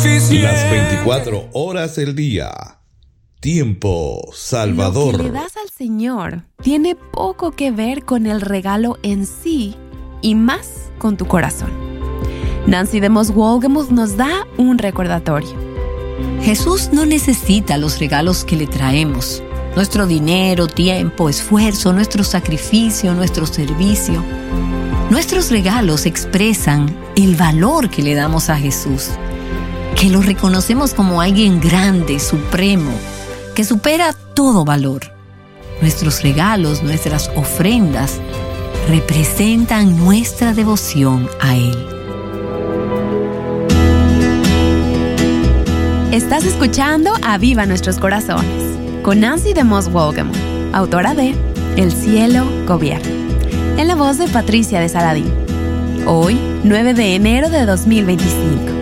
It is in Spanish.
suficiente. Las 24 horas del día. Tiempo salvador. Lo que le das al Señor tiene poco que ver con el regalo en sí y más con tu corazón. Nancy DeMoss Wolgemuth nos da un recordatorio. Jesús no necesita los regalos que le traemos. Nuestro dinero, tiempo, esfuerzo, nuestro sacrificio, nuestro servicio. Nuestros regalos expresan el valor que le damos a Jesús, que lo reconocemos como alguien grande, supremo, que supera todo valor. Nuestros regalos, nuestras ofrendas, representan nuestra devoción a Él. Estás escuchando Aviva Nuestros Corazones con Nancy DeMoss Wolgemuth, autora de El cielo gobierna, en la voz de Patricia de Saladín. Hoy, 9 de enero de 2025.